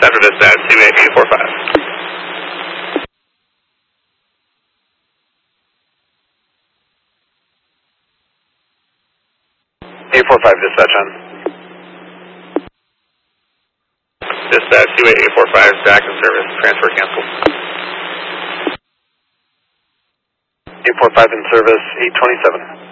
Central Dispatch, CUA 845. 845 dispatch on. Dispatch, CUA 845 back in service, transfer canceled. 845 in service, 827.